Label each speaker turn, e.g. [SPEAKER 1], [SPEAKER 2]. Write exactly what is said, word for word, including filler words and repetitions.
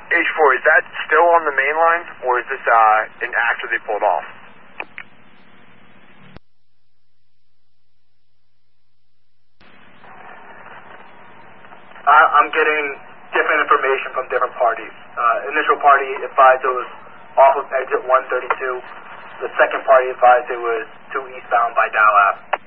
[SPEAKER 1] H four, is that still on the main line, or is this uh, in after they pulled off?
[SPEAKER 2] I, I'm getting different information from different parties. Uh, initial party advised it was off of exit one thirty-two. The second party advised it was two eastbound by Dow Ave.